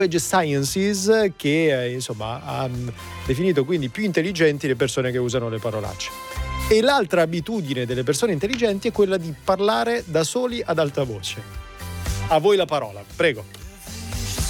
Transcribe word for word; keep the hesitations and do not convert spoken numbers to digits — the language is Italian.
Sciences, che eh, insomma ha definito quindi più intelligenti le persone che usano le parolacce. E l'altra abitudine delle persone intelligenti è quella di parlare da soli ad alta voce. A voi la parola, prego.